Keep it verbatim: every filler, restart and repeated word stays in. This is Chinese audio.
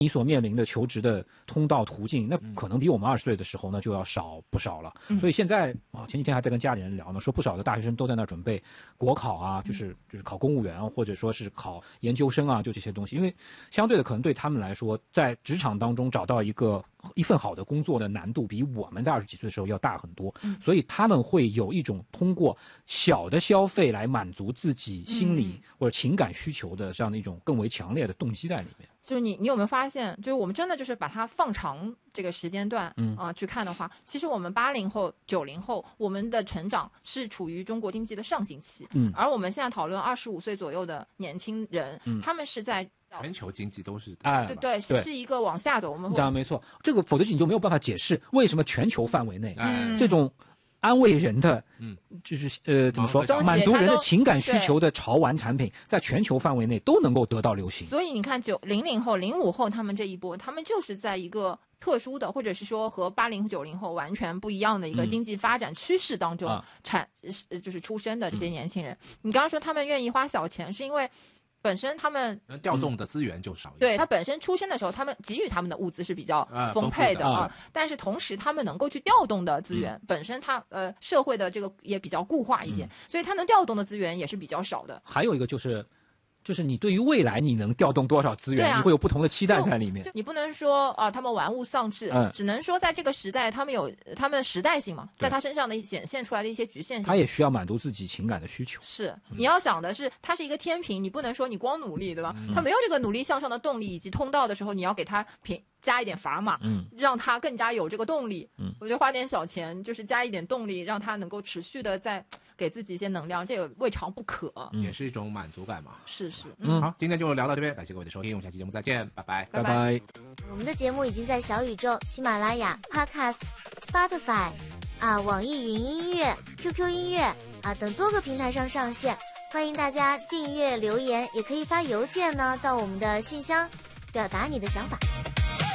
你所面临的求职的通道途径，那可能比我们二十岁的时候呢就要少不少了。 嗯、 所以现在啊，前几天还在跟家里人聊呢，说不少的大学生都在那准备国考啊，就是就是考公务员或者说是考研究生啊，就这些东西。因为相对的，可能对他们来说，在职场当中找到一个一份好的工作的难度，比我们在二十几岁的时候要大很多。 嗯、 所以他们会有一种通过小的消费来满足自己心理或者情感需求的这样的一种更为强烈的动机在里面。 就是你，你有没有发现，就是我们真的就是把它放长这个时间段， 嗯啊、呃、去看的话，其实我们八零后、九零后，我们的成长是处于中国经济的上行期， 嗯， 而我们现在讨论二十五岁左右的年轻人， 嗯、 他们是在全球经济都是哎， 对对，是是一个往下走。我们讲的没错，这个否则你就没有办法解释为什么全球范围内、 嗯、 这种安慰人的， 嗯， 就是呃，怎么说，满足人的情感需求的潮玩产品，在全球范围内都能够得到流行。 所以你看，九零零后、零五后他们这一波，他们就是在一个特殊的，或者是说和八零九零后完全不一样的一个经济发展趋势当中产、嗯、就是出生的这些年轻人。嗯、你刚刚说他们愿意花小钱，是因为本身他们能调动的资源就少一些， 对他本身出生的时候，他们给予他们的物资是比较丰沛的 啊, 啊，但是同时他们能够去调动的资源，嗯、本身他呃社会的这个也比较固化一些，嗯、所以他能调动的资源也是比较少的。 还有一个就是。就是你对于未来你能调动多少资源， 啊、 你会有不同的期待在里面。 你不能说啊，他们玩物丧志， 嗯、 只能说在这个时代，他们有他们时代性嘛，在他身上的显现出来的一些局限性。 他也需要满足自己情感的需求。 是，你要想的是，他是一个天平，你不能说你光努力，对吧？ 嗯、 他没有这个努力向上的动力以及通道的时候，你要给他平。加一点砝码， 嗯， 让他更加有这个动力。 嗯， 我觉得花点小钱，就是加一点动力，让他能够持续的在给自己一些能量，这个未尝不可。 嗯、也是一种满足感嘛。 是是， 嗯，好，今天就聊到这边，感谢各位的收听，我们下期节目再见，拜拜， 拜拜。 我们的节目已经在小宇宙、喜马拉雅、Podcast、Spotify 啊、网易云音乐、Q Q 音乐啊等多个平台上上线，欢迎大家订阅、留言，也可以发邮件呢到我们的信箱，表达你的想法。